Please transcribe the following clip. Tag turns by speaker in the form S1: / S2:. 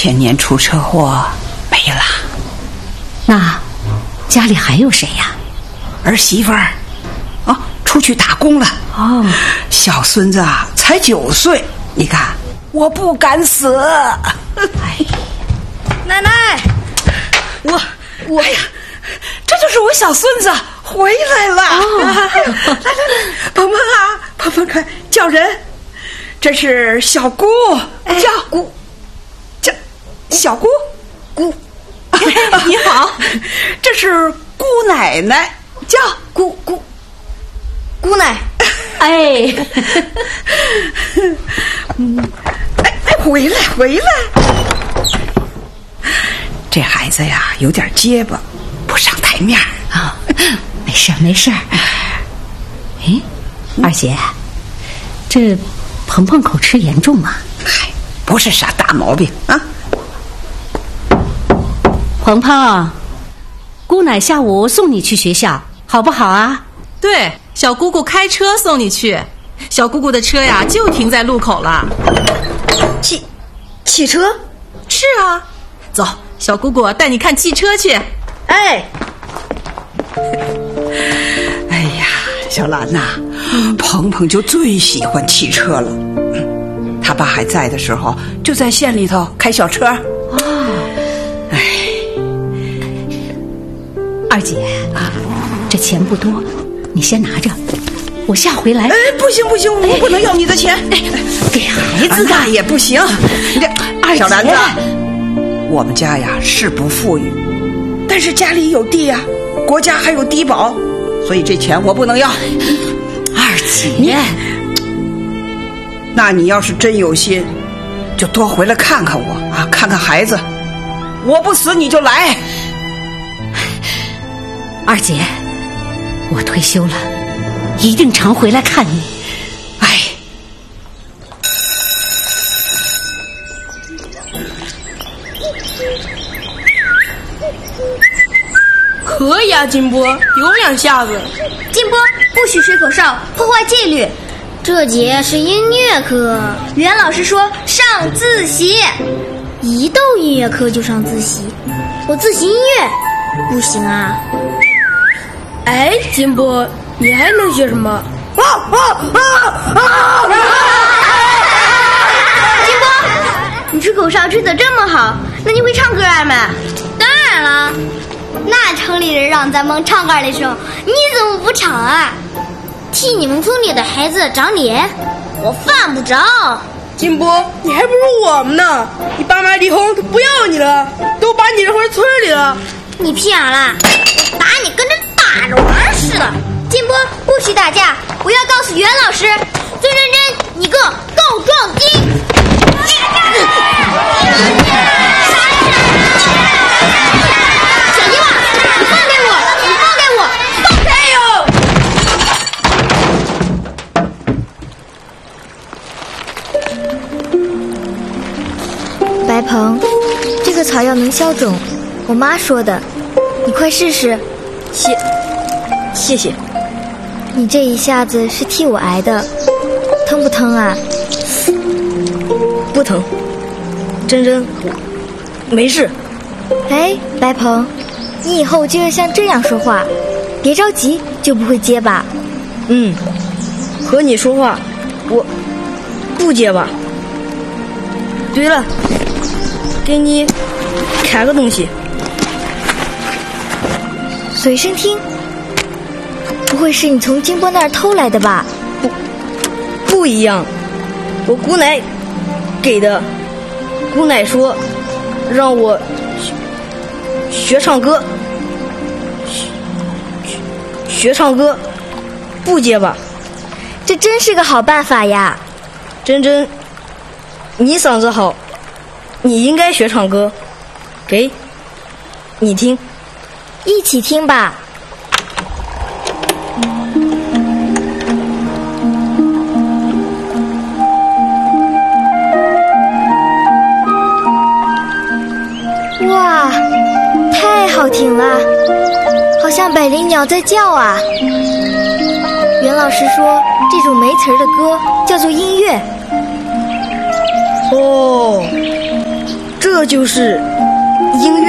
S1: 前年出车祸没了。
S2: 那家里还有谁呀？
S1: 儿媳妇儿出去打工了。小孙子才9岁，你看我不敢死。
S3: 奶奶，我
S1: 哎呀，这就是我小孙子回来了。来，鹏鹏鹏鹏快叫人，这是小姑，叫姑，叫小姑姑。
S3: 你好，
S1: 这是姑奶奶，叫姑
S3: 奶。
S2: 哎，
S1: 回来。这孩子呀，有点结巴，不上台面
S2: 啊。没事。哎，二姐，这鹏鹏口吃严重吗？
S1: 不是啥大毛病啊。
S2: 鹏鹏，姑奶下午送你去学校，好不好啊？
S4: 对，小姑姑开车送你去。小姑姑的车呀，就停在路口了。
S3: 汽车？
S4: 是啊，走，小姑姑带你看汽车去。
S3: 哎
S1: 呀，小兰呐，鹏鹏就最喜欢汽车了。他爸还在的时候，就在县里头开小车。
S2: 二姐这钱不多，你先拿着，我下回来。
S1: 不行，我不能要你的钱。
S2: 给孩子的
S1: 那也不行。小兰子，我们家呀是不富裕，但是家里有地呀，国家还有低保，所以这钱我不能要。
S2: 二姐，
S1: 那你要是真有心，就多回来看看我啊，看看孩子。我不死你就来。
S2: 二姐，我退休了，一定常回来看你。
S3: 可以啊，金波，有两下子。
S5: 金波，不许吹口哨，破坏纪律。这节是音乐课，袁老师说上自习，一到音乐课就上自习。我自习音乐，不行啊。
S3: 哎，金波，你还能学什么？
S5: 金波，你吹口哨吹得这么好，那你会唱歌啊吗？当然了。那城里人让咱们唱歌的时候，你怎么不唱啊？替你们村里的孩子长脸，我犯不着。
S3: 金波，你还不如我们呢！你爸妈离婚都不要你了，都把你扔回村里了。
S5: 你屁眼了！我打你跟着打着玩似的。金波，不许打架！我要告诉袁老师，孙真真，你个告状精！小鸡娃，你放开我！你放开我！放开哟！
S6: 白鹏，这个草药能消肿，我妈说的，你快试试。
S3: 谢谢。
S6: 你这一下子是替我挨的，疼不疼啊？
S3: 不疼，真真，没事。
S6: 哎，白鹏，你以后就要像这样说话，别着急，就不会结巴。
S3: 和你说话，我不结巴。对了，给你看个东西。
S6: 随身听，不会是你从金波那儿偷来的吧？
S3: 不一样，我姑奶给的。姑奶说让我学唱歌，学唱歌不结巴。
S6: 这真是个好办法呀！
S3: 真真，你嗓子好，你应该学唱歌。给你听，
S6: 一起听吧。哇，太好听了，好像百灵鸟在叫啊。袁老师说这种没词儿的歌叫做音乐。
S3: 哦，这这就是音